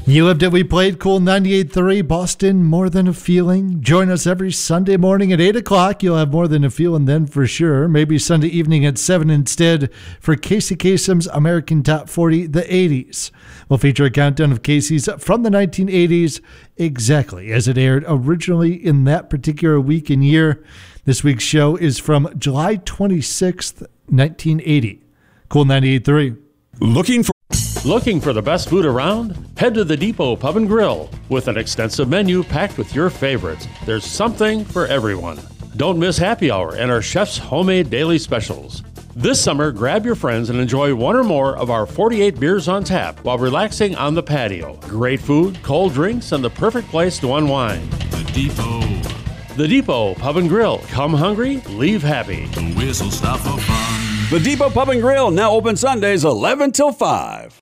You lived it, we played. Cool 98.3, Boston, More Than a Feeling. Join us every Sunday morning at 8 o'clock. You'll have More Than a Feeling then for sure. Maybe Sunday evening at 7 instead for Casey Kasem's American Top 40, the 80s. We'll feature a countdown of Casey's from the 1980s, exactly as it aired originally in that particular week and year. This week's show is from July 26th, 1980. Cool 98.3. Looking for the best food around? Head to the Depot Pub and Grill. With an extensive menu packed with your favorites, there's something for everyone. Don't miss happy hour and our chef's homemade daily specials. This summer, grab your friends and enjoy one or more of our 48 beers on tap while relaxing on the patio. Great food, cold drinks, and the perfect place to unwind. The Depot Pub and Grill. Come hungry, leave happy. The Depot Pub and Grill, now open Sundays 11 till 5.